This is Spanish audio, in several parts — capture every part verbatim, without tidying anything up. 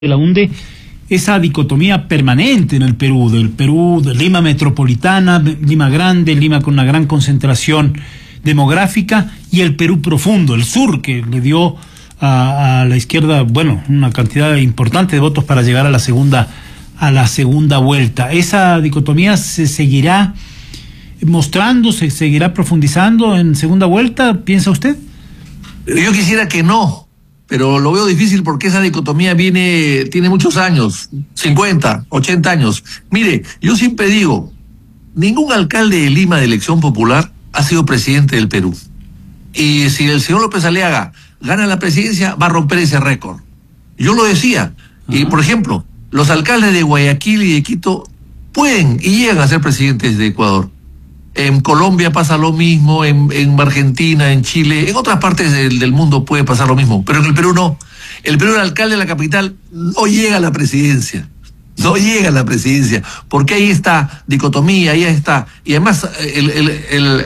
Belaúnde, esa dicotomía permanente en el Perú, del Perú, de Lima metropolitana, Lima grande, Lima con una gran concentración demográfica, y el Perú profundo, el sur, que le dio a, a la izquierda, bueno, una cantidad importante de votos para llegar a la segunda, a la segunda vuelta. ¿Esa dicotomía se seguirá mostrando, se seguirá profundizando en segunda vuelta, piensa usted? Yo quisiera que no, pero lo veo difícil porque esa dicotomía viene, tiene muchos años, cincuenta, ochenta años. Mire, yo siempre digo, ningún alcalde de Lima de elección popular ha sido presidente del Perú. Y si el señor López Aliaga gana la presidencia, va a romper ese récord. Yo lo decía. Uh-huh. Y por ejemplo, los alcaldes de Guayaquil y de Quito pueden y llegan a ser presidentes de Ecuador. En Colombia pasa lo mismo, en, en Argentina, en Chile, en otras partes del, del mundo puede pasar lo mismo, pero en el Perú no. El Perú, el alcalde de la capital no llega a la presidencia, no llega a la presidencia, porque ahí está dicotomía, ahí está, y además el, el, el,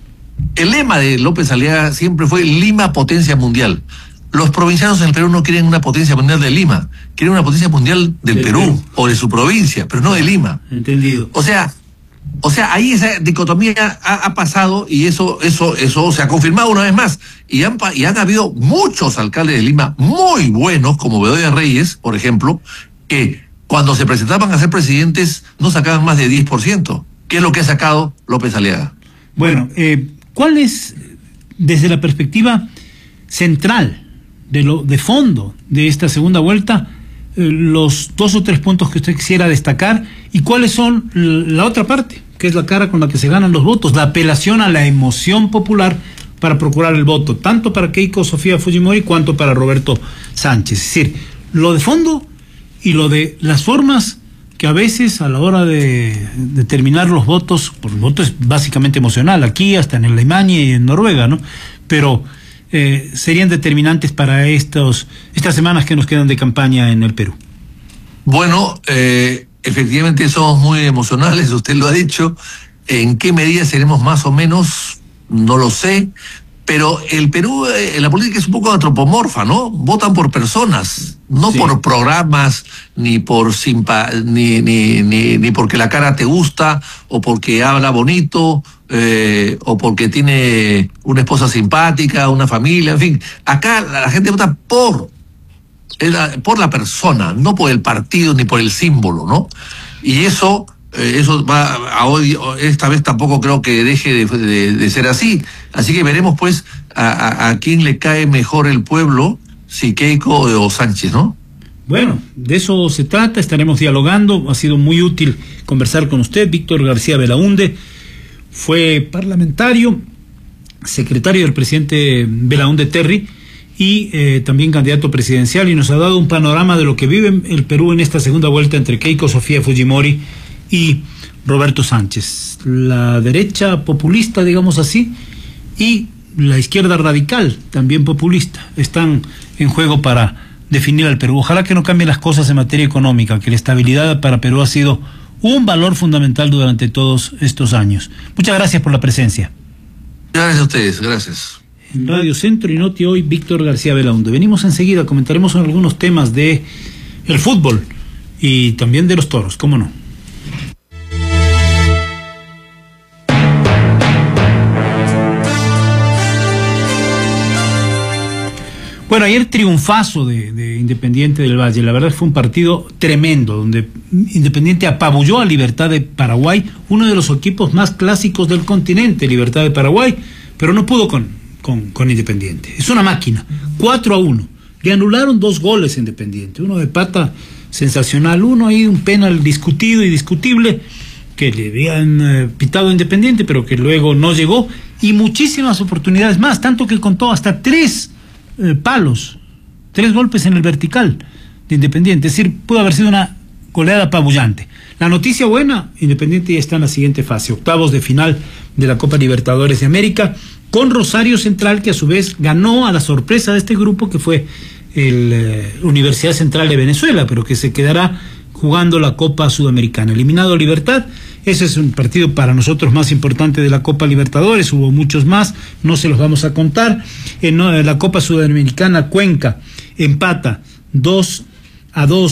el lema de López Aliaga siempre fue Lima potencia mundial. Los provincianos en el Perú no quieren una potencia mundial de Lima, quieren una potencia mundial del Perú, Perú o de su provincia, pero no de Lima. Entendido. O sea, O sea, ahí esa dicotomía ha, ha pasado y eso, eso, eso se ha confirmado una vez más. Y han, y han habido muchos alcaldes de Lima muy buenos, como Bedoya Reyes, por ejemplo, que cuando se presentaban a ser presidentes no sacaban más de diez por ciento. ¿Qué es lo que ha sacado López Aliaga? Bueno, eh, ¿cuál es, desde la perspectiva central, de lo de fondo de esta segunda vuelta, eh, los dos o tres puntos que usted quisiera destacar, y cuáles son la otra parte, que es la cara con la que se ganan los votos, la apelación a la emoción popular para procurar el voto, tanto para Keiko Sofía Fujimori cuanto para Roberto Sánchez? Es decir, lo de fondo y lo de las formas, que a veces a la hora de determinar los votos, pues el voto es básicamente emocional, aquí hasta en Alemania y en Noruega, ¿no? Pero eh, serían determinantes para estos estas semanas que nos quedan de campaña en el Perú. Bueno, eh... efectivamente somos muy emocionales, usted lo ha dicho. ¿En qué medida seremos más o menos? No lo sé. Pero el Perú, eh, la política es un poco antropomorfa, ¿no? Votan por personas, no sí. por programas, ni por simpa, ni, ni, ni, ni porque la cara te gusta, o porque habla bonito, eh, o porque tiene una esposa simpática, una familia, en fin. Acá la, la gente vota por por la persona, no por el partido ni por el símbolo, ¿no? Y eso, eh, eso va a hoy, esta vez tampoco creo que deje de, de, de ser así. Así que veremos pues a, a, a quién le cae mejor el pueblo, si Keiko o Sánchez, ¿no? Bueno, de eso se trata, estaremos dialogando. Ha sido muy útil conversar con usted. Víctor García Belaúnde fue parlamentario, secretario del presidente Belaúnde Terry, y eh, también candidato presidencial, y nos ha dado un panorama de lo que vive el Perú en esta segunda vuelta entre Keiko Sofía Fujimori y Roberto Sánchez. La derecha populista, digamos así, y la izquierda radical, también populista, están en juego para definir al Perú. Ojalá que no cambien las cosas en materia económica, que la estabilidad para Perú ha sido un valor fundamental durante todos estos años. Muchas gracias por la presencia. Gracias a ustedes, gracias. En Radio Centro y Noti Hoy, Víctor García Belaúnde. Venimos enseguida, comentaremos algunos temas de el fútbol y también de los toros, ¿cómo no? Bueno, ayer triunfazo de, de Independiente del Valle. La verdad fue un partido tremendo, donde Independiente apabulló a Libertad de Paraguay, uno de los equipos más clásicos del continente, Libertad de Paraguay, pero no pudo con Con, con Independiente. Es una máquina. cuatro a uno. Le anularon dos goles a Independiente. Uno de pata sensacional, uno ahí un penal discutido y discutible que le habían eh, pitado a Independiente, pero que luego no llegó, y muchísimas oportunidades más, tanto que contó hasta tres eh, palos, tres golpes en el vertical de Independiente. Es decir, pudo haber sido una goleada apabullante. La noticia buena, Independiente ya está en la siguiente fase, octavos de final de la Copa Libertadores de América, con Rosario Central, que a su vez ganó a la sorpresa de este grupo, que fue el eh, Universidad Central de Venezuela, pero que se quedará jugando la Copa Sudamericana. Eliminado Libertad, ese es un partido para nosotros más importante de la Copa Libertadores, hubo muchos más, no se los vamos a contar. En, en la Copa Sudamericana, Cuenca empata dos a dos